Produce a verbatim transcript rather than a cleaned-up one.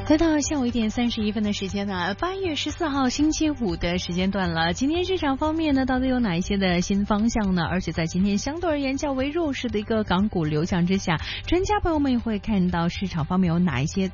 来到下午一点三十一分的时间呢，八月十四号星期五的时间段了。今天市场方面呢，到底有哪一些的新方向呢？而且在今天相对而言较为弱势的一个港股流向之下，专家朋友们也会看到市场方面有哪一些